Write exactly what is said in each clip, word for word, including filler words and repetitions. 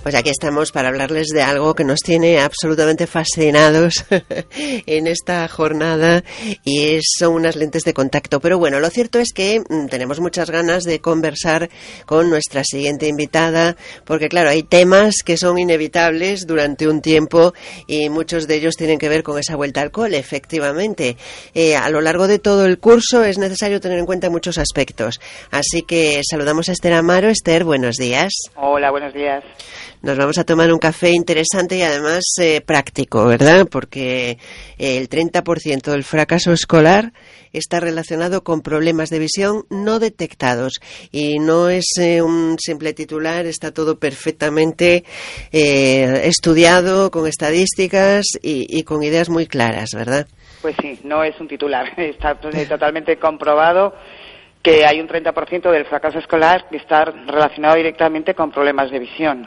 Pues aquí estamos para hablarles de algo que nos tiene absolutamente fascinados en esta jornada y es, son unas lentes de contacto. Pero bueno, lo cierto es que mmm, tenemos muchas ganas de conversar con nuestra siguiente invitada, porque claro, hay temas que son inevitables durante un tiempo y muchos de ellos tienen que ver con esa vuelta al cole, efectivamente. Eh, a lo largo de todo el curso es necesario tener en cuenta muchos aspectos. Así que saludamos a Esther Amaro. Esther, buenos días. Hola, buenos días. Nos vamos a tomar un café interesante y además eh, práctico, ¿verdad? Porque el treinta por ciento del fracaso escolar está relacionado con problemas de visión no detectados. Y no es eh, un simple titular, está todo perfectamente eh, estudiado, con estadísticas y, y con ideas muy claras, ¿verdad? Pues sí, no es un titular, está totalmente comprobado que hay un treinta por ciento del fracaso escolar que está relacionado directamente con problemas de visión.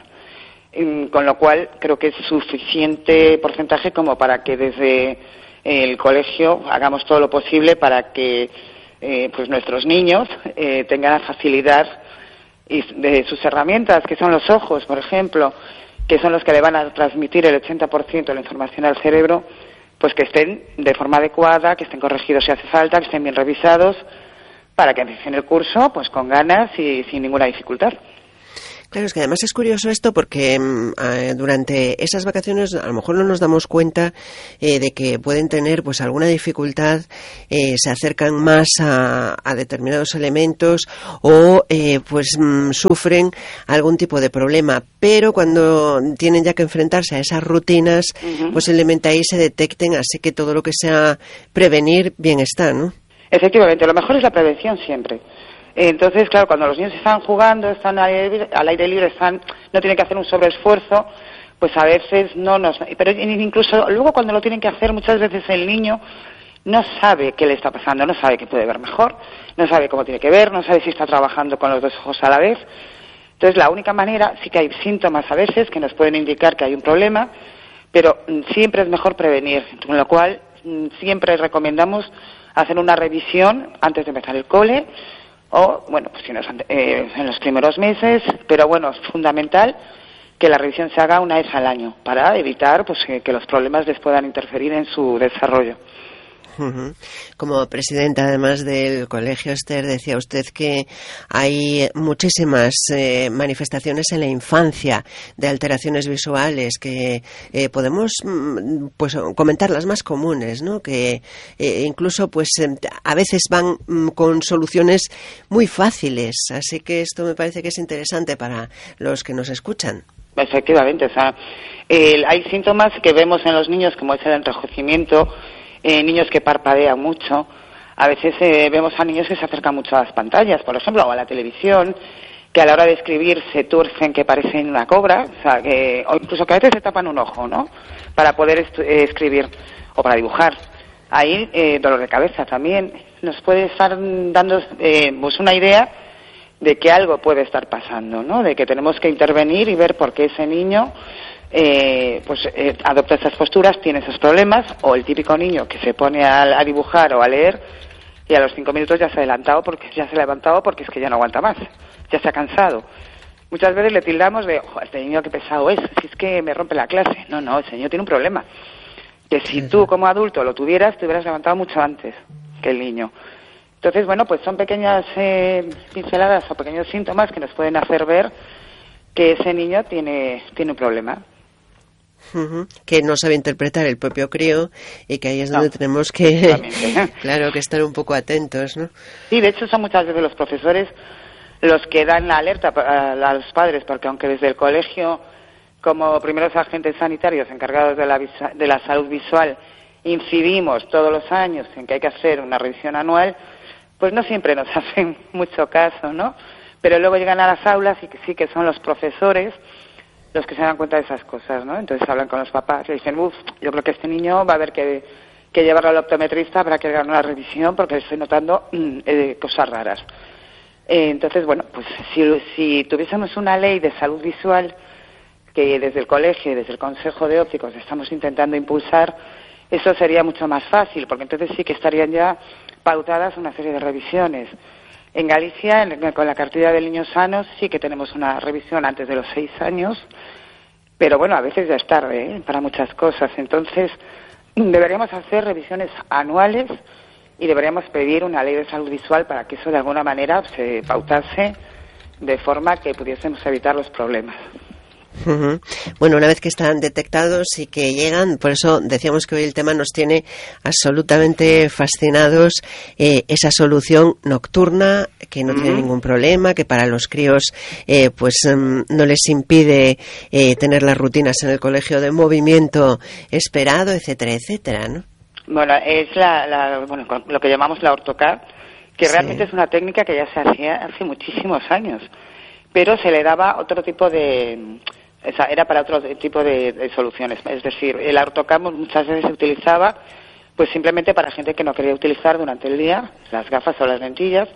Con lo cual creo que es suficiente porcentaje como para que desde el colegio hagamos todo lo posible para que eh, pues nuestros niños eh, tengan la facilidad de sus herramientas, que son los ojos, por ejemplo, que son los que le van a transmitir el ochenta por ciento de la información al cerebro, pues que estén de forma adecuada, que estén corregidos si hace falta, que estén bien revisados, para que empiecen el curso pues con ganas y sin ninguna dificultad. Claro, es que además es curioso esto porque eh, durante esas vacaciones a lo mejor no nos damos cuenta eh, de que pueden tener pues alguna dificultad, eh, se acercan más a, a determinados elementos o eh, pues mm, sufren algún tipo de problema, pero cuando tienen ya que enfrentarse a esas rutinas, uh-huh. posiblemente ahí se detecten, así que todo lo que sea prevenir, bien está, ¿no? Efectivamente, lo mejor es la prevención siempre. Entonces, claro, cuando los niños están jugando, están al aire, al aire libre, están, no tienen que hacer un sobreesfuerzo, pues a veces no nos... Pero incluso luego cuando lo tienen que hacer, muchas veces el niño no sabe qué le está pasando, no sabe que puede ver mejor, no sabe cómo tiene que ver, no sabe si está trabajando con los dos ojos a la vez. Entonces, la única manera, sí que hay síntomas a veces que nos pueden indicar que hay un problema, pero siempre es mejor prevenir, con lo cual siempre recomendamos hacer una revisión antes de empezar el cole, o, bueno, pues si no es eh, en los primeros meses, pero bueno, es fundamental que la revisión se haga una vez al año para evitar pues que, que los problemas les puedan interferir en su desarrollo. Uh-huh. Como presidenta, además del colegio, Esther, decía usted que hay muchísimas eh, manifestaciones en la infancia de alteraciones visuales que eh, podemos mm, pues comentar las más comunes, ¿no? Que eh, incluso pues eh, a veces van mm, con soluciones muy fáciles, así que esto me parece que es interesante para los que nos escuchan. Efectivamente, o sea, eh, hay síntomas que vemos en los niños como es el enrojecimiento. Eh, niños que parpadean mucho, a veces eh, vemos a niños que se acercan mucho a las pantallas, por ejemplo, o a la televisión, que a la hora de escribir se tuercen que parecen una cobra, o sea, que, o incluso que a veces se tapan un ojo, ¿no?, para poder est- eh, escribir o para dibujar. Ahí, eh, dolor de cabeza también. Nos puede estar dando eh, pues una idea de que algo puede estar pasando, ¿no?, de que tenemos que intervenir y ver por qué ese niño Eh, pues eh, adopta esas posturas, tiene esos problemas, o el típico niño que se pone a, a dibujar o a leer y a los cinco minutos ya se ha adelantado porque ya se ha levantado porque es que ya no aguanta más, ya se ha cansado. Muchas veces le tildamos de, ojo, este niño qué pesado es, si es que me rompe la clase. No, no, ese niño tiene un problema, que si tú como adulto lo tuvieras, te hubieras levantado mucho antes que el niño. Entonces, bueno, pues son pequeñas eh, pinceladas o pequeños síntomas que nos pueden hacer ver que ese niño tiene, tiene un problema. Uh-huh. Que no sabe interpretar el propio crío y que ahí es donde no, tenemos que claro que estar un poco atentos, ¿no? Sí, de hecho son muchas veces los profesores los que dan la alerta a los padres, porque aunque desde el colegio como primeros agentes sanitarios encargados de la, de la salud visual incidimos todos los años en que hay que hacer una revisión anual, pues no siempre nos hacen mucho caso, ¿no? Pero luego llegan a las aulas y que sí que son los profesores los que se dan cuenta de esas cosas, ¿no? Entonces hablan con los papás y dicen, uff, yo creo que este niño va a haber que, que llevarlo al optometrista para que haga una revisión porque estoy notando mm, eh, cosas raras. Eh, entonces, bueno, pues si, si tuviésemos una ley de salud visual que desde el colegio y desde el Consejo de Ópticos estamos intentando impulsar, eso sería mucho más fácil, porque entonces sí que estarían ya pautadas una serie de revisiones. En Galicia, en, con la cartilla de niños sanos, sí que tenemos una revisión antes de los seis años, Pero bueno, a veces ya es tarde, ¿eh?, para muchas cosas. Entonces, deberíamos hacer revisiones anuales y deberíamos pedir una ley de salud visual para que eso de alguna manera se pautase de forma que pudiésemos evitar los problemas. Uh-huh. Bueno, una vez que están detectados y que llegan, por eso decíamos que hoy el tema nos tiene absolutamente fascinados, eh, esa solución nocturna que no uh-huh. tiene ningún problema, que para los críos eh, pues um, no les impide eh, tener las rutinas en el colegio de movimiento esperado, etcétera, etcétera, ¿no? Bueno, es la, la bueno, lo que llamamos la ortocad, que sí. realmente es una técnica que ya se hacía hace muchísimos años, pero se le daba otro tipo de... Esa era para otro tipo de, de soluciones. Es decir, el AutoCAD muchas veces se utilizaba pues simplemente para gente que no quería utilizar durante el día las gafas o las lentillas,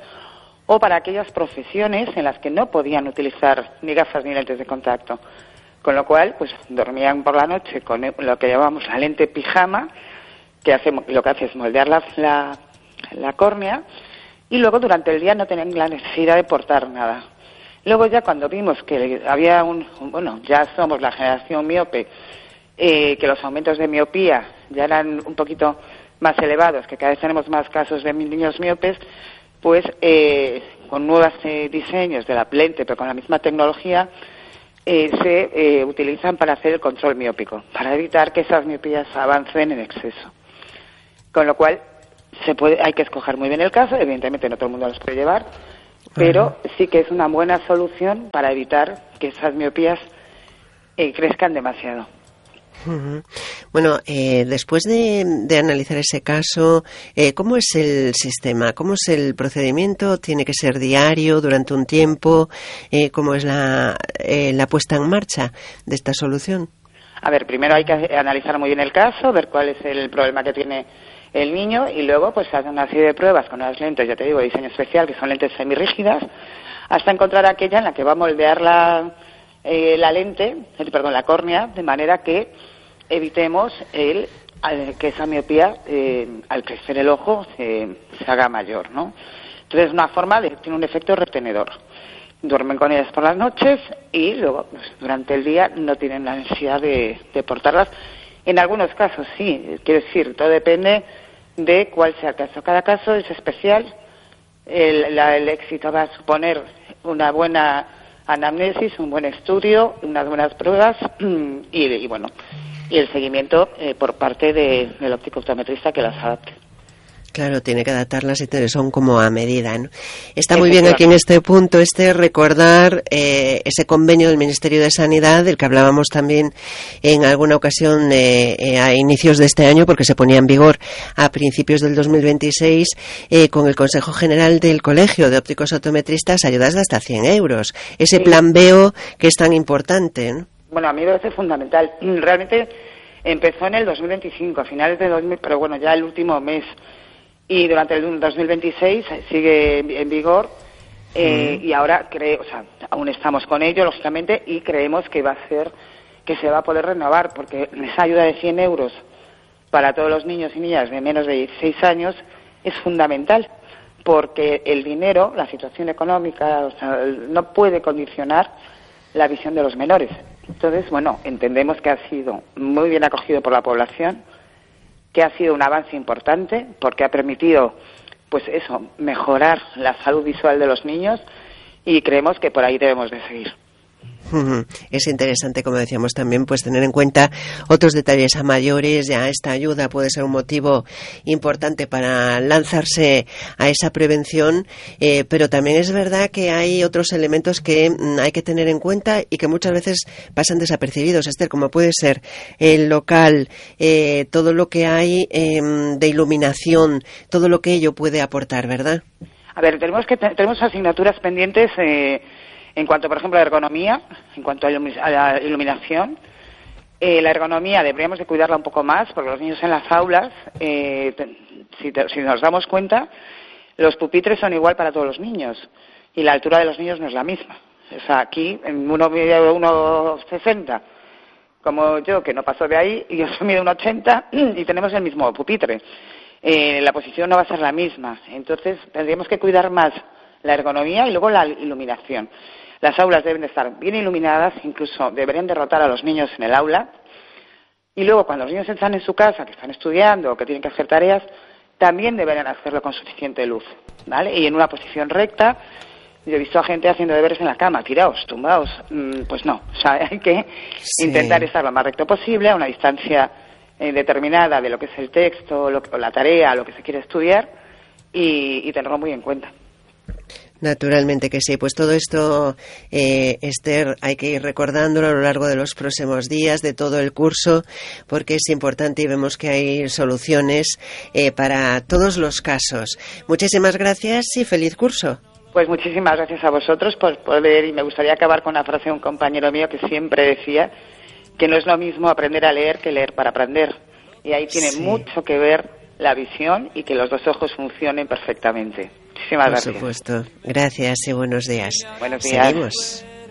o para aquellas profesiones en las que no podían utilizar ni gafas ni lentes de contacto. Con lo cual, pues dormían por la noche con lo que llamamos la lente pijama, que hace, lo que hace es moldear la, la, la córnea, y luego durante el día no tenían la necesidad de portar nada. Luego ya cuando vimos que había un, bueno, ya somos la generación miope, eh, que los aumentos de miopía ya eran un poquito más elevados, que cada vez tenemos más casos de niños miopes, pues eh, con nuevos eh, diseños de la lente, pero con la misma tecnología, eh, se eh, utilizan para hacer el control miópico, para evitar que esas miopías avancen en exceso. Con lo cual, se puede, hay que escoger muy bien el caso, evidentemente no todo el mundo los puede llevar, pero sí que es una buena solución para evitar que esas miopías eh, crezcan demasiado. Uh-huh. Bueno, eh, después de, de analizar ese caso, eh, ¿cómo es el sistema? ¿Cómo es el procedimiento? ¿Tiene que ser diario, durante un tiempo? Eh, ¿Cómo es la, eh, la puesta en marcha de esta solución? A ver, primero hay que analizar muy bien el caso, ver cuál es el problema que tiene el niño, y luego pues hacer una serie de pruebas con unas lentes, ya te digo, de diseño especial, que son lentes semirrígidas, hasta encontrar aquella en la que va a moldear la, eh, la lente, el, perdón, la córnea, de manera que evitemos el, el que esa miopía, eh, al crecer el ojo, se, se haga mayor, ¿no? Entonces es una forma de, tiene un efecto retenedor. Duermen con ellas por las noches y luego pues, durante el día no tienen la necesidad de, de portarlas. En algunos casos sí, quiero decir, todo depende de cuál sea el caso. Cada caso es especial. El, la, el éxito va a suponer una buena anamnesis, un buen estudio, unas buenas pruebas y, y bueno, y el seguimiento eh, por parte de, del óptico optometrista que las adapte. Claro, tiene que adaptarlas y son como a medida, ¿no? Está muy bien aquí en este punto este recordar eh, ese convenio del Ministerio de Sanidad, del que hablábamos también en alguna ocasión eh, eh, a inicios de este año, porque se ponía en vigor a principios del dos mil veintiséis, eh, con el Consejo General del Colegio de Ópticos Optometristas, ayudas de hasta cien euros. Ese sí. Plan B O que es tan importante, ¿no? Bueno, a mí me parece fundamental. Realmente empezó en el dos mil veinticinco, a finales de dos mil, pero bueno, ya el último mes. Y durante el dos mil veintiséis sigue en vigor eh, mm. y ahora creo, o sea, aún estamos con ello, lógicamente, y creemos que va a ser, que se va a poder renovar, porque esa ayuda de cien euros para todos los niños y niñas de menos de dieciséis años es fundamental, porque el dinero, la situación económica, o sea, no puede condicionar la visión de los menores. Entonces, bueno, entendemos que ha sido muy bien acogido por la población, que ha sido un avance importante porque ha permitido, pues eso, mejorar la salud visual de los niños, y creemos que por ahí debemos de seguir. Es interesante, como decíamos también, pues tener en cuenta otros detalles a mayores. Ya esta ayuda puede ser un motivo importante para lanzarse a esa prevención, eh, pero también es verdad que hay otros elementos que mm, hay que tener en cuenta y que muchas veces pasan desapercibidos, Esther, como puede ser el local, eh, todo lo que hay eh, de iluminación, todo lo que ello puede aportar, ¿verdad? A ver, tenemos que tenemos asignaturas pendientes eh, en cuanto, por ejemplo, a ergonomía, en cuanto a la iluminación. Eh, la ergonomía deberíamos de cuidarla un poco más, porque los niños en las aulas, eh, si, te, si nos damos cuenta, los pupitres son igual para todos los niños y la altura de los niños no es la misma. O sea, aquí uno mide uno sesenta, como yo, que no paso de ahí, y yo mido uno ochenta y tenemos el mismo pupitre. Eh, la posición no va a ser la misma. Entonces, tendríamos que cuidar más la ergonomía y luego la iluminación. Las aulas deben de estar bien iluminadas, incluso deberían derrotar a los niños en el aula. Y luego, cuando los niños están en su casa, que están estudiando o que tienen que hacer tareas, también deberían hacerlo con suficiente luz, ¿vale? Y en una posición recta. Yo he visto a gente haciendo deberes en la cama, tirados, tumbados. Mm, pues no, o sea, hay que sí. intentar estar lo más recto posible, a una distancia eh, determinada de lo que es el texto, lo que, o la tarea, lo que se quiere estudiar, y, y tenerlo muy en cuenta. Naturalmente que sí. Pues todo esto, eh, Esther, hay que ir recordándolo a lo largo de los próximos días, de todo el curso, porque es importante y vemos que hay soluciones eh, para todos los casos. Muchísimas gracias y feliz curso. Pues muchísimas gracias a vosotros por poder, y me gustaría acabar con una frase de un compañero mío que siempre decía que no es lo mismo aprender a leer que leer para aprender. Y ahí tiene sí. mucho que ver la visión y que los dos ojos funcionen perfectamente. Muchísimas por gracias. Por supuesto. Gracias y buenos días. Buenos días. Seguimos.